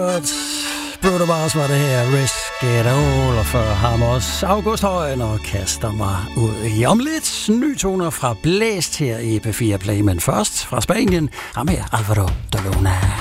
Bruno Mars var det her, Risk It All, og før ham også August Højen, og kaster mig ud i om lidt nye toner fra Blæst her i P4 Play, men først fra Spanien, ham her Alvaro de Luna.